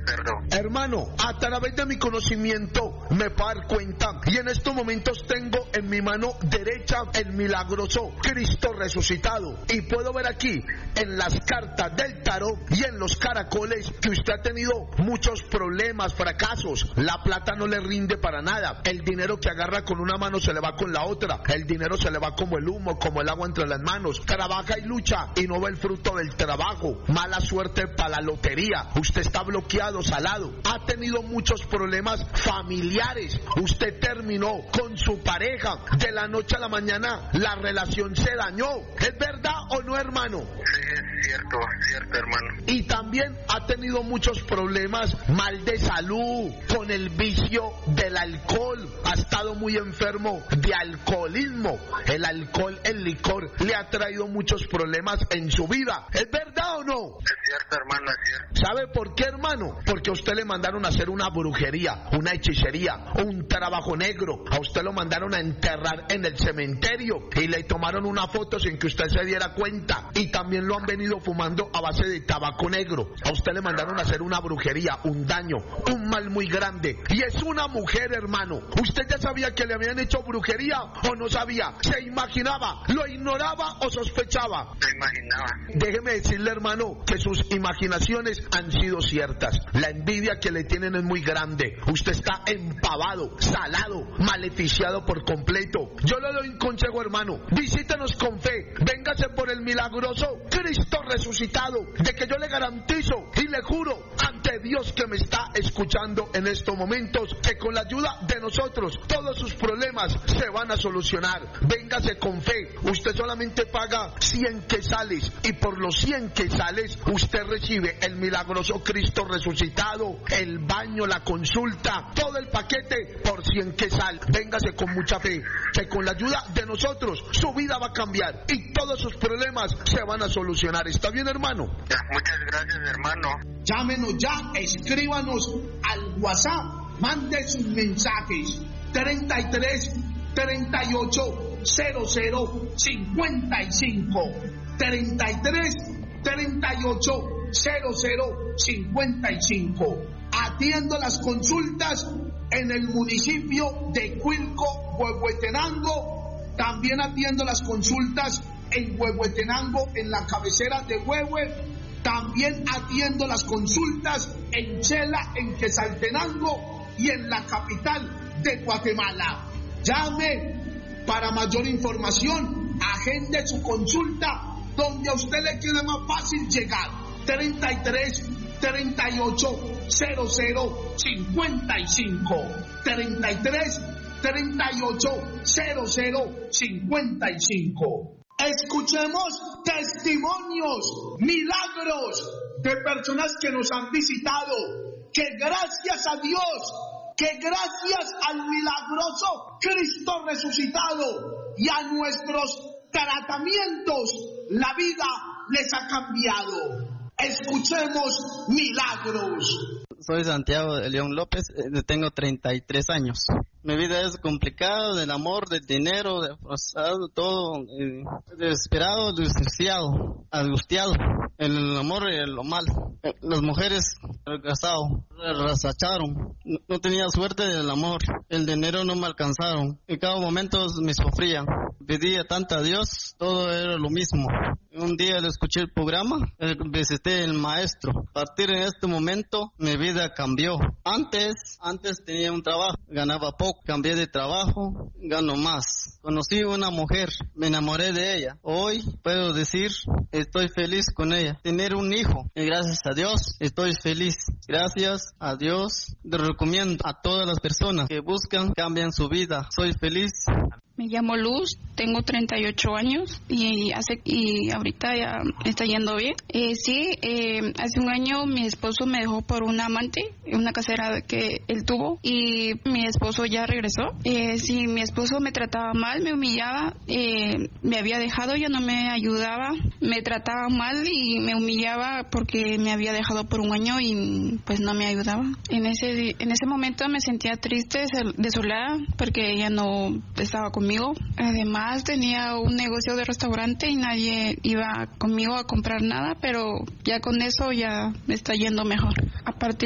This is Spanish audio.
perdón. Hermano, a través de mi conocimiento me puedo dar cuenta, y en estos momentos tengo en mi mano derecha el milagroso Cristo resucitado, y puedo ver aquí en las cartas del tarot y en los caracoles que usted ha tenido muchos problemas, fracasos. La plata no le rinde para nada, el dinero que agarra con una mano se le va con la otra, el dinero se le va como el humo, como el agua entre las manos. Trabaja y lucha y no ve el fruto del trabajo. Mala suerte para la lotería, usted está bloqueado, salado. Ha tenido muchos problemas familiares, usted terminó con su pareja, de la noche a la mañana la relación se dañó. ¿Es verdad o no, hermano? Sí, es cierto, hermano. Y también ha tenido muchos problemas, mal de salud, con el vicio del alcohol. Ha estado muy enfermo de alcoholismo. El alcohol, el licor, le ha traído muchos problemas en su vida. ¿Es verdad o no? Es cierto, hermano, es cierto. ¿Sabe por qué, hermano? Porque a usted le mandaron a hacer una brujería, una hechicería, un trabajo negro. A usted lo mandaron a enterrar en el cementerio y le tomaron una foto sin que usted se diera cuenta. Y también lo han venido fumando a base de tabaco negro. A usted le mandaron a hacer una brujería, un daño, un mal muy grande. Y es una mujer, hermano. ¿Usted ya sabía que le habían hecho brujería o no sabía? ¿Se imaginaba? ¿Lo ignoraba o sospechaba? Se imaginaba. Déjeme decirle, hermano, que sus imaginaciones han sido ciertas. La envidia que le tienen es muy grande. Usted está empavado, salado, maleficiado por completo. Yo le doy un consejo, hermano. Visítenos con fe. Véngase por el milagroso Cristo resucitado, de que yo le garantizo y le juro ante Dios que me está escuchando en estos momentos, que con la ayuda de nosotros todos sus problemas se van a solucionar. Véngase con fe. Usted solamente paga 100 quetzales y por los 100 quetzales usted recibe el milagroso Cristo resucitado, el baño, la consulta, todo el paquete por 100 quetzales. Véngase con mucha fe, que con la ayuda de nosotros su vida va a cambiar y todos sus problemas se van a solucionar. ¿Está bien, hermano? Muchas gracias, hermano. Llámenos ya, escríbanos al WhatsApp, mande sus mensajes 33 38 00 55 33 38 00 55. Atiendo las consultas en el municipio de Cuilco, Huehuetenango. También atiendo las consultas en Huehuetenango, en la cabecera de Huehue. También atiendo las consultas en Chela, en Quetzaltenango y en la capital de Guatemala. Llame para mayor información, agende su consulta donde a usted le quede más fácil llegar. 33 38 00 55 33 38 00 55. Escuchemos testimonios, milagros de personas que nos han visitado, que gracias a Dios, que gracias al milagroso Cristo resucitado y a nuestros tratamientos, la vida les ha cambiado. Escuchemos milagros. Soy Santiago de León López, tengo 33 años. Mi vida es complicada, del amor, del dinero, de pasado, todo, desesperado, desgraciado, angustiado. El amor y lo mal. Las mujeres casadas, resacharon. No tenía suerte del amor. El dinero no me alcanzaron. En cada momento me sufría. Pedía tanto a Dios, todo era lo mismo. Un día le escuché el programa, visité el maestro. A partir de este momento, mi vida cambió. Antes tenía un trabajo, ganaba poco. Cambié de trabajo, gano más. Conocí una mujer, me enamoré de ella. Hoy puedo decir, estoy feliz con ella. Tener un hijo, y gracias a Dios, estoy feliz. Gracias a Dios, le recomiendo a todas las personas que buscan, cambian su vida. Soy feliz. Me llamo Luz, tengo 38 años y ahorita ya está yendo bien. Hace un año mi esposo me dejó por un amante, una casera que él tuvo, y mi esposo ya regresó. Mi esposo me trataba mal, me humillaba, me había dejado, ya no me ayudaba, me trataba mal y me humillaba porque me había dejado por un año y pues no me ayudaba. En ese momento me sentía triste, desolada, porque ella no estaba conmigo. Además tenía un negocio de restaurante y nadie iba conmigo a comprar nada, pero ya con eso ya me está yendo mejor. A partir